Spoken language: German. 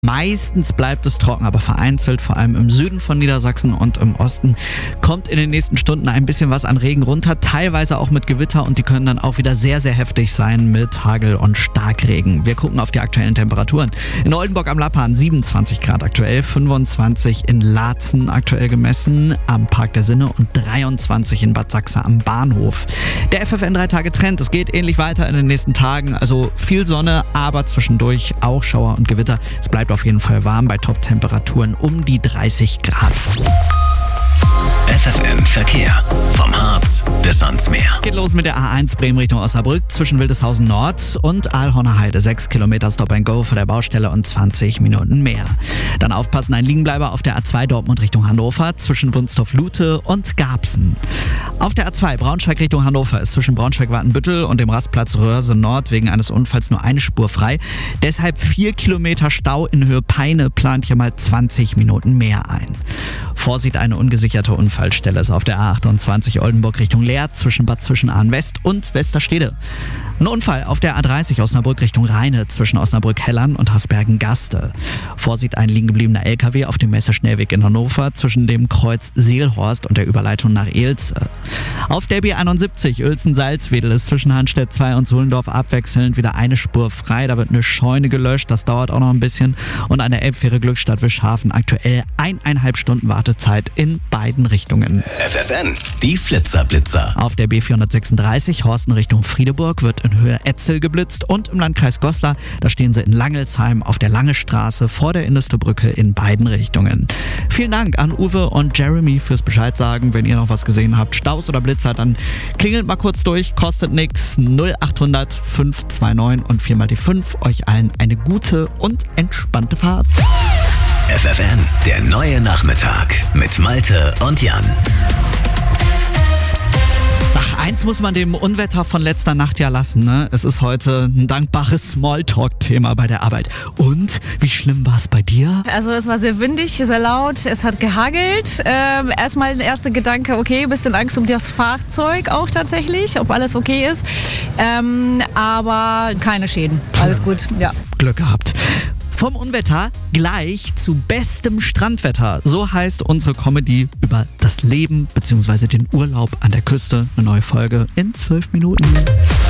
Meistens bleibt es trocken, aber vereinzelt, vor allem im Süden von Niedersachsen und im Osten, kommt in den nächsten Stunden ein bisschen was an Regen runter, teilweise auch mit Gewitter, und die können dann auch wieder sehr, sehr heftig sein mit Hagel und Starkregen. Wir gucken auf die aktuellen Temperaturen. In Oldenburg am Lappan 27 Grad aktuell, 25 in Laatzen aktuell gemessen am Park der Sinne und 23 in Bad Sachsa am Bahnhof. Der FFN 3-Tage-Trend, es geht ähnlich weiter in den nächsten Tagen, also viel Sonne, aber zwischendurch auch Schauer und Gewitter. Es bleibt auf jeden Fall warm bei Top-Temperaturen um die 30 Grad. FFN Verkehr. Vom Harz bis ans Meer. Geht los mit der A1 Bremen Richtung Osnabrück zwischen Wildeshausen Nord und Aalhorner Heide. 6 Kilometer Stop and Go vor der Baustelle und 20 Minuten mehr. Dann aufpassen, ein Liegenbleiber auf der A2 Dortmund Richtung Hannover zwischen Wunstorf-Lute und Garbsen. Auf der A2 Braunschweig Richtung Hannover ist zwischen Braunschweig-Wartenbüttel und dem Rastplatz Röhrse Nord wegen eines Unfalls nur eine Spur frei. Deshalb 4 Kilometer Stau in Höhe Peine, plant hier mal 20 Minuten mehr ein. Vorsicht, eine ungesicherte Unfallstelle ist auf der A28 Oldenburg Richtung Leer zwischen Bad Zwischenahn West und Westerstede. Ein Unfall auf der A30 Osnabrück Richtung Rheine zwischen Osnabrück-Hellern und Hasbergen-Gaste. Vorsicht, ein liegen gebliebener LKW auf dem Messeschnellweg in Hannover zwischen dem Kreuz Seelhorst und der Überleitung nach Elze. Auf der B71 Uelzen-Salzwedel ist zwischen Hanstedt 2 und Suhlendorf abwechselnd wieder eine Spur frei. Da wird eine Scheune gelöscht, das dauert auch noch ein bisschen. Und an der Elbfähre Glückstadt Wischhafen aktuell 1,5 Stunden Wartezeit in beiden Richtungen. FFN, die Flitzer-Blitzer. Auf der B436 Horsten Richtung Friedeburg wird in Höhe Etzel geblitzt und im Landkreis Goslar, da stehen sie in Langelsheim auf der Lange Straße vor der Innisterbrücke in beiden Richtungen. Vielen Dank an Uwe und Jeremy fürs Bescheid sagen. Wenn ihr noch was gesehen habt, Staus oder Blitzer, dann klingelt mal kurz durch, kostet nix. 0800 529 und 4 mal die 5. Euch allen eine gute und entspannte Fahrt. FFN, der neue Nachmittag mit Malte und Jan. Ach, eins muss man dem Unwetter von letzter Nacht ja lassen, ne? Es ist heute ein dankbares Smalltalk-Thema bei der Arbeit. Und, wie schlimm war es bei dir? Also es war sehr windig, sehr laut, es hat gehagelt. Erstmal der erste Gedanke, okay, ein bisschen Angst um das Fahrzeug auch tatsächlich, ob alles okay ist. Aber keine Schäden, alles gut, ja. Glück gehabt. Vom Unwetter gleich zu bestem Strandwetter. So heißt unsere Comedy über das Leben bzw. den Urlaub an der Küste. Eine neue Folge in 12 Minuten.